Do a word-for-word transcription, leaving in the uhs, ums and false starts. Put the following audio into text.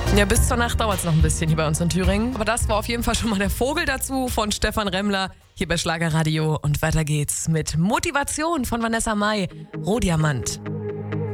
Ja, bis zur Nacht dauert es noch ein bisschen hier bei uns in Thüringen. Aber das war auf jeden Fall schon mal der Vogel dazu von Stefan Remmler hier bei Schlagerradio. Und weiter geht's mit Motivation von Vanessa Mai, Rohdiamant.